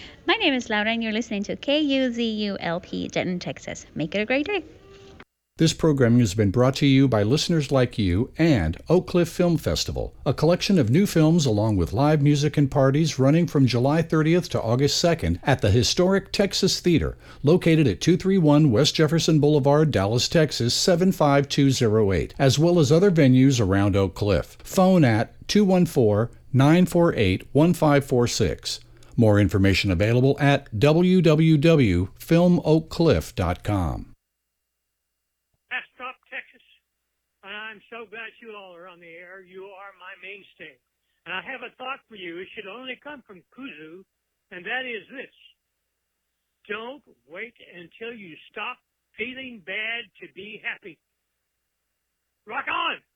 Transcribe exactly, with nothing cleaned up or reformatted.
My name is Laura, and you're listening to K U Z U L P Denton, Texas. Make it a great day. This programming has been brought to you by listeners like you and Oak Cliff Film Festival, a collection of new films along with live music and parties running from July thirtieth to August second at the historic Texas Theater, located at two thirty-one West Jefferson Boulevard, Dallas, Texas seven five two zero eight, as well as other venues around Oak Cliff. Phone at two one four, nine four eight, one five four six. More information available at w w w dot film oak cliff dot com. Bastrop, Texas, and I'm so glad you all are on the air. You are my mainstay. And I have a thought for you. It should only come from Kuzu, and that is this. Don't wait until you stop feeling bad to be happy. Rock on!